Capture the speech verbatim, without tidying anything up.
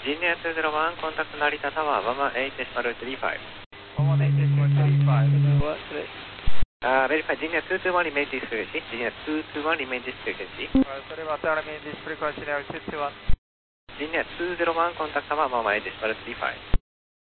Virginia two zero one, contact Narita Tower, one one eight decimal three five. one one eight decimal three five. What? Uh, verify Virginia two two one remain this frequency. Virginia two two one remain this frequency. Uh, sorry about that, remain this frequency now, two two one. Virginia two zero one, contact Tower, one one eight decimal three five.